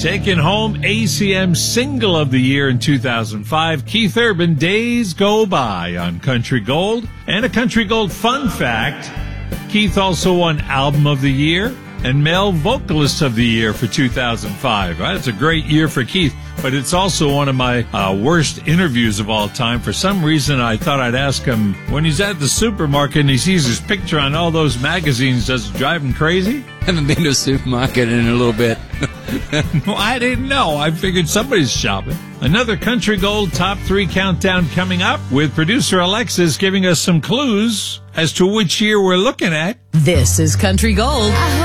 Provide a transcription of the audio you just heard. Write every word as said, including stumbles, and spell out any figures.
Taking home A C M Single of the Year in two thousand five, Keith Urban, Days Go By on Country Gold. And a Country Gold fun fact, Keith also won Album of the Year and Male Vocalist of the Year for two thousand five. Right? It's a great year for Keith, but it's also one of my uh, worst interviews of all time. For some reason, I thought I'd ask him, when he's at the supermarket and he sees his picture on all those magazines, does it drive him crazy? Haven't been to a supermarket in a little bit. No, I didn't know. I figured somebody's shopping. Another Country Gold Top three countdown coming up with producer Alexis giving us some clues as to which year we're looking at. This is Country Gold.